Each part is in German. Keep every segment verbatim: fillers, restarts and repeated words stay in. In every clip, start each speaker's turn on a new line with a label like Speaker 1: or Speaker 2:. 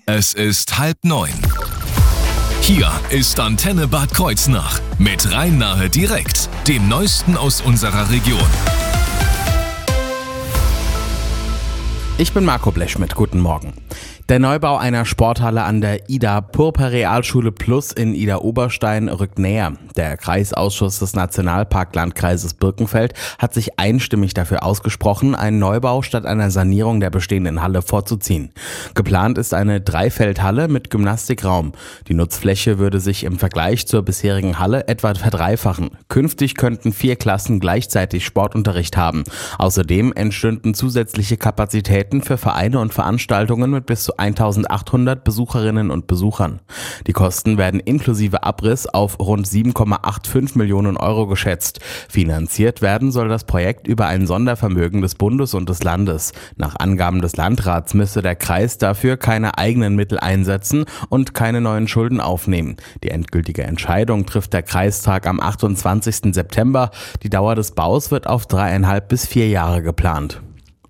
Speaker 1: Es ist halb neun. Hier ist Antenne Bad Kreuznach mit Rhein-Nahe direkt, dem Neuesten aus unserer Region.
Speaker 2: Ich bin Marco Blechschmidt, guten Morgen. Der Neubau einer Sporthalle an der Ida Purper Realschule Plus in Idar-Oberstein rückt näher. Der Kreisausschuss des Nationalparklandkreises Birkenfeld hat sich einstimmig dafür ausgesprochen, einen Neubau statt einer Sanierung der bestehenden Halle vorzuziehen. Geplant ist eine Dreifeldhalle mit Gymnastikraum. Die Nutzfläche würde sich im Vergleich zur bisherigen Halle etwa verdreifachen. Künftig könnten vier Klassen gleichzeitig Sportunterricht haben. Außerdem entstünden zusätzliche Kapazitäten für Vereine und Veranstaltungen mit bis zu eintausendachthundert Besucherinnen und Besuchern. Die Kosten werden inklusive Abriss auf rund sieben Komma fünfundachtzig Millionen Euro geschätzt. Finanziert werden soll das Projekt über ein Sondervermögen des Bundes und des Landes. Nach Angaben des Landrats müsse der Kreis dafür keine eigenen Mittel einsetzen und keine neuen Schulden aufnehmen. Die endgültige Entscheidung trifft der Kreistag am achtundzwanzigsten September. Die Dauer des Baus wird auf dreieinhalb bis vier Jahre geplant.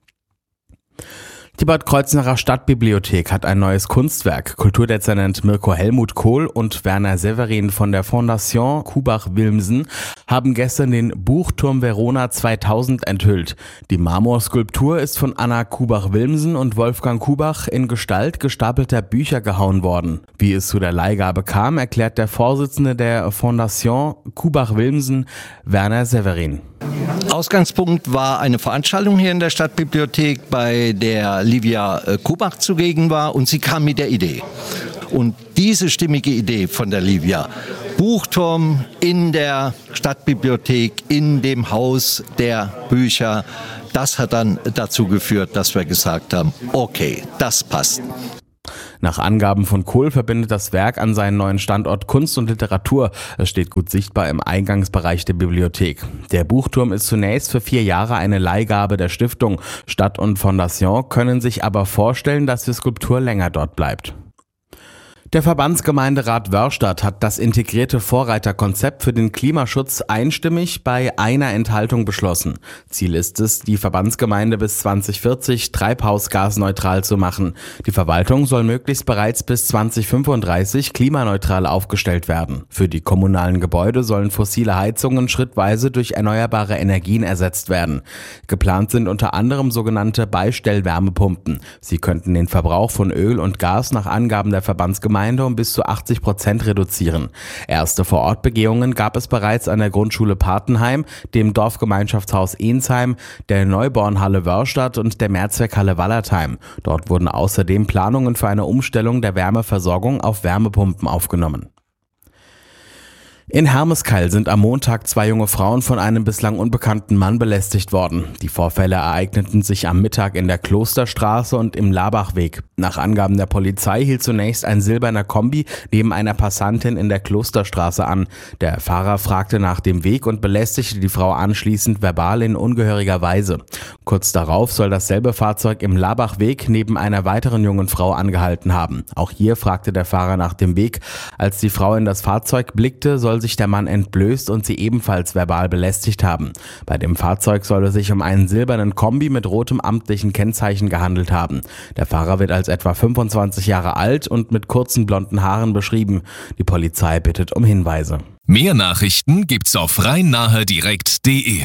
Speaker 2: Die Bad Kreuznacher Stadtbibliothek hat ein neues Kunstwerk. Kulturdezernent Mirko Helmut Kohl und Werner Severin von der Fondation Kubach-Wilmsen haben gestern den Buchturm Verona zweitausend enthüllt. Die Marmorskulptur ist von Anna Kubach-Wilmsen und Wolfgang Kubach in Gestalt gestapelter Bücher gehauen worden. Wie es zu der Leihgabe kam, erklärt der Vorsitzende der Fondation Kubach-Wilmsen, Werner Severin.
Speaker 3: Ausgangspunkt war eine Veranstaltung hier in der Stadtbibliothek, bei der Livia Kubach zugegen war, und sie kam mit der Idee. Und diese stimmige Idee von der Livia, Buchturm in der Stadtbibliothek, in dem Haus der Bücher, das hat dann dazu geführt, dass wir gesagt haben, okay, das passt.
Speaker 2: Nach Angaben von Kohl verbindet das Werk an seinen neuen Standort Kunst und Literatur. Es steht gut sichtbar im Eingangsbereich der Bibliothek. Der Buchturm ist zunächst für vier Jahre eine Leihgabe der Stiftung. Stadt und Fondation können sich aber vorstellen, dass die Skulptur länger dort bleibt. Der Verbandsgemeinderat Wörrstadt hat das integrierte Vorreiterkonzept für den Klimaschutz einstimmig bei einer Enthaltung beschlossen. Ziel ist es, die Verbandsgemeinde bis zwanzig vierzig treibhausgasneutral zu machen. Die Verwaltung soll möglichst bereits bis zwanzig fünfunddreißig klimaneutral aufgestellt werden. Für die kommunalen Gebäude sollen fossile Heizungen schrittweise durch erneuerbare Energien ersetzt werden. Geplant sind unter anderem sogenannte Beistellwärmepumpen. Sie könnten den Verbrauch von Öl und Gas nach Angaben der Verbandsgemeinde um bis zu achtzig Prozent reduzieren. Erste Vorortbegehungen gab es bereits an der Grundschule Patenheim, dem Dorfgemeinschaftshaus Ensheim, der Neubornhalle Wörrstadt und der Mehrzweckhalle Wallertheim. Dort wurden außerdem Planungen für eine Umstellung der Wärmeversorgung auf Wärmepumpen aufgenommen. In Hermeskeil sind am Montag zwei junge Frauen von einem bislang unbekannten Mann belästigt worden. Die Vorfälle ereigneten sich am Mittag in der Klosterstraße und im Labachweg. Nach Angaben der Polizei hielt zunächst ein silberner Kombi neben einer Passantin in der Klosterstraße an. Der Fahrer fragte nach dem Weg und belästigte die Frau anschließend verbal in ungehöriger Weise. Kurz darauf soll dasselbe Fahrzeug im Labachweg neben einer weiteren jungen Frau angehalten haben. Auch hier fragte der Fahrer nach dem Weg. Als die Frau in das Fahrzeug blickte, soll sich der Mann entblößt und sie ebenfalls verbal belästigt haben. Bei dem Fahrzeug soll es sich um einen silbernen Kombi mit rotem amtlichen Kennzeichen gehandelt haben. Der Fahrer wird als etwa fünfundzwanzig Jahre alt und mit kurzen blonden Haaren beschrieben. Die Polizei bittet um Hinweise.
Speaker 1: Mehr Nachrichten gibt's auf rhein-nahe direkt punkt de.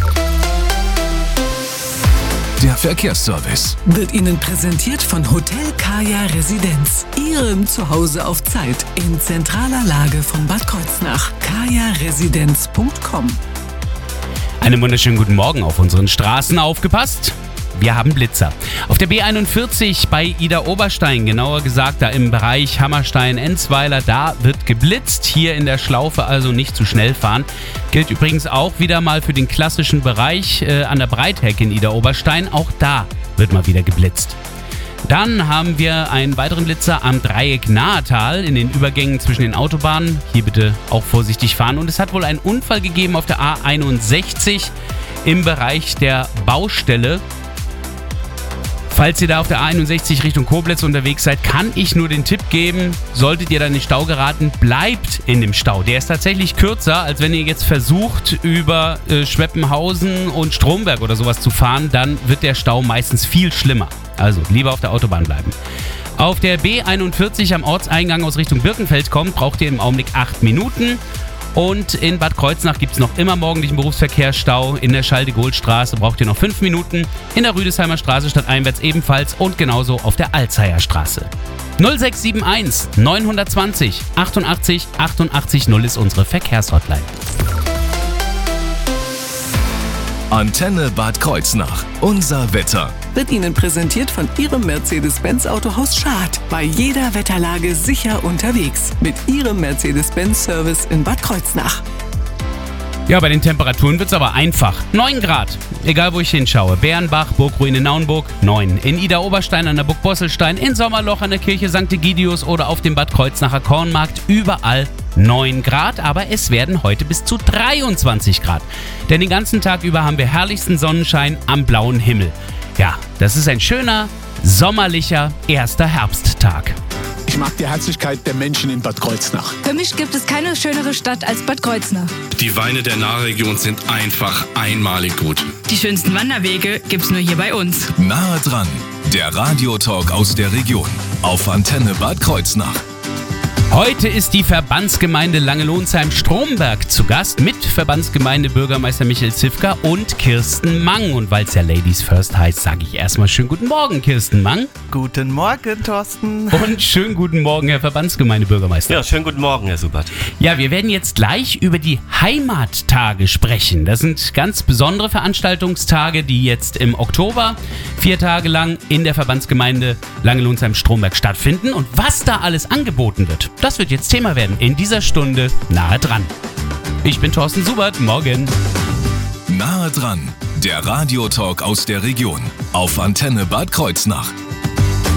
Speaker 1: Der Verkehrsservice
Speaker 4: wird Ihnen präsentiert von Hotel Kaya Residenz, Ihrem Zuhause auf Zeit, in zentraler Lage von Bad Kreuznach. kaya residenz punkt com.
Speaker 5: Einen wunderschönen guten Morgen. Auf unseren Straßen aufgepasst. Wir haben Blitzer. Auf der B einundvierzig bei Idar-Oberstein, genauer gesagt da im Bereich Hammerstein-Enzweiler, da wird geblitzt. Hier in der Schlaufe also nicht zu schnell fahren. Gilt übrigens auch wieder mal für den klassischen Bereich äh, an der Breithecke in Idar-Oberstein. Auch da wird mal wieder geblitzt. Dann haben wir einen weiteren Blitzer am Dreieck Nahetal in den Übergängen zwischen den Autobahnen. Hier bitte auch vorsichtig fahren. Und es hat wohl einen Unfall gegeben auf der A einundsechzig im Bereich der Baustelle. Falls ihr da auf der A einundsechzig Richtung Koblenz unterwegs seid, kann ich nur den Tipp geben, solltet ihr dann in den Stau geraten, bleibt in dem Stau. Der ist tatsächlich kürzer, als wenn ihr jetzt versucht, über äh, Schweppenhausen und Stromberg oder sowas zu fahren, dann wird der Stau meistens viel schlimmer. Also lieber auf der Autobahn bleiben. auf der B einundvierzig am Ortseingang aus Richtung Birkenfeld kommt, braucht ihr im Augenblick acht Minuten. Und in Bad Kreuznach gibt es noch immer morgendlichen Berufsverkehrsstau. In der Schall-de-Gaulle-Straße braucht ihr noch fünf Minuten. In der Rüdesheimer Straße stadteinwärts ebenfalls und genauso auf der Alzheimer Straße. null sechs sieben eins neun zwei null achtundachtzig achtundachtzig null ist unsere Verkehrshotline.
Speaker 1: Antenne Bad Kreuznach. Unser Wetter.
Speaker 4: Wird Ihnen präsentiert von Ihrem Mercedes-Benz Autohaus Schad. Bei jeder Wetterlage sicher unterwegs. Mit Ihrem Mercedes-Benz Service in Bad Kreuznach.
Speaker 5: Ja, bei den Temperaturen wird's aber einfach. neun Grad. Egal wo ich hinschaue. Bärenbach, Burgruine Naunburg, neun. In Ida-Oberstein an der Burg Bosselstein, in Sommerloch an der Kirche Sankt Egidius oder auf dem Bad Kreuznacher Kornmarkt. Überall neun Grad, aber es werden heute bis zu dreiundzwanzig Grad. Denn den ganzen Tag über haben wir herrlichsten Sonnenschein am blauen Himmel. Ja, das ist ein schöner, sommerlicher erster Herbsttag.
Speaker 6: Ich mag die Herzlichkeit der Menschen in Bad Kreuznach.
Speaker 7: Für mich gibt es keine schönere Stadt als Bad Kreuznach.
Speaker 8: Die Weine der Nahregion sind einfach einmalig gut.
Speaker 9: Die schönsten Wanderwege gibt's nur hier bei uns.
Speaker 1: Nahe dran, der Radiotalk aus der Region auf Antenne Bad Kreuznach.
Speaker 5: Heute ist die Verbandsgemeinde Langelonsheim-Stromberg zu Gast mit Verbandsgemeinde Bürgermeister Michael Zifka und Kirsten Mang. Und weil es ja Ladies First heißt, sage ich erstmal schönen guten Morgen, Kirsten Mang.
Speaker 10: Guten Morgen, Thorsten.
Speaker 5: Und schönen guten Morgen, Herr Verbandsgemeindebürgermeister.
Speaker 10: Ja, schönen guten Morgen, Herr Subert.
Speaker 5: Ja, wir werden jetzt gleich über die Heimattage sprechen. Das sind ganz besondere Veranstaltungstage, die jetzt im Oktober vier Tage lang in der Verbandsgemeinde Langelonsheim-Stromberg stattfinden. Und was da alles angeboten wird, das wird jetzt Thema werden in dieser Stunde Nahe dran. Ich bin Thorsten Subert, morgen.
Speaker 1: Nahe dran, der Radiotalk aus der Region auf Antenne Bad Kreuznach.